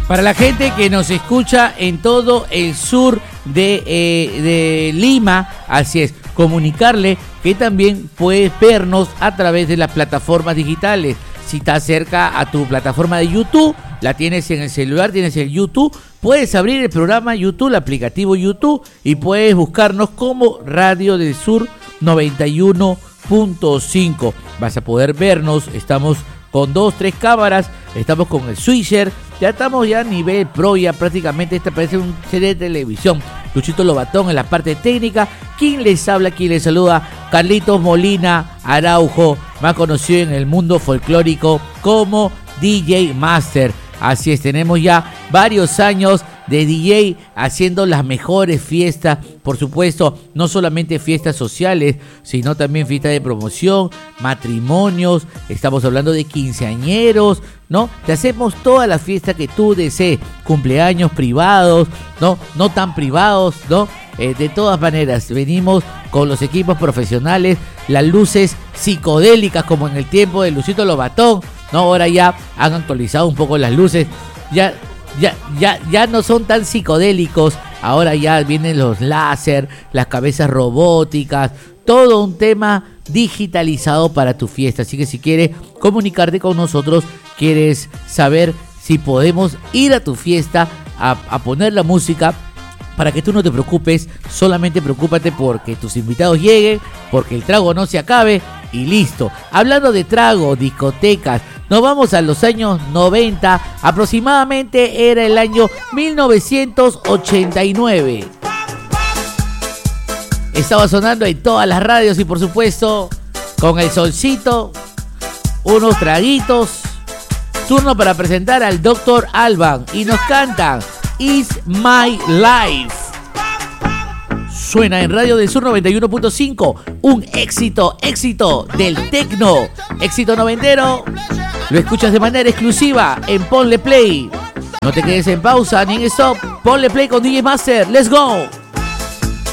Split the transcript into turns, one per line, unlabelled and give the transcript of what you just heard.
Para la gente que nos escucha en todo el sur de Lima, así es, comunicarle que también puedes vernos a través de las plataformas digitales. Si estás cerca a tu plataforma de YouTube, la tienes en el celular, tienes el YouTube, puedes abrir el programa YouTube, el aplicativo YouTube, y puedes buscarnos como Radio del Sur 91.5. Vas a poder vernos, estamos con 2-3 cámaras, estamos con el switcher, ya estamos a nivel pro, ya prácticamente esta parece un serie de televisión. Luchito Lobatón en la parte técnica, quien les habla, quien les saluda, Carlitos Molina Araujo, más conocido en el mundo folclórico como DJ Master. Así es, tenemos ya varios años de DJ haciendo las mejores fiestas, por supuesto, no solamente fiestas sociales, sino también fiestas de promoción, matrimonios, estamos hablando de quinceañeros, ¿no? Te hacemos todas las fiestas que tú desees, cumpleaños privados, no tan privados, ¿no? De todas maneras, venimos con los equipos profesionales, las luces psicodélicas como en el tiempo de Luchito Lobatón, ¿no? Ahora ya han actualizado un poco las luces, ya no son tan psicodélicos, ahora ya vienen los láser, las cabezas robóticas, todo un tema digitalizado para tu fiesta. Así que si quieres comunicarte con nosotros, quieres saber si podemos ir a tu fiesta a poner la música, para que tú no te preocupes, solamente preocúpate porque tus invitados lleguen, porque el trago no se acabe y listo. Hablando de trago, discotecas, nos vamos a los años 90, aproximadamente era el año 1989. Estaba sonando en todas las radios y por supuesto con el solcito, unos traguitos. Turno para presentar al Dr. Alban y nos cantan It's My Life. Suena en Radio del Sur 91.5, un éxito del tecno, éxito noventero. Lo escuchas de manera exclusiva en Ponle Play. No te quedes en pausa ni en stop. Ponle Play con DJ Master. Let's go.